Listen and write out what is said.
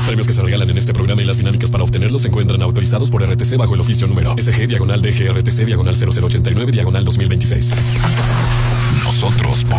premios que se regalan en este programa y las dinámicas para obtenerlos se encuentran autorizados por RTC bajo el oficio número SG/DGRTC/0089/2026. Nosotros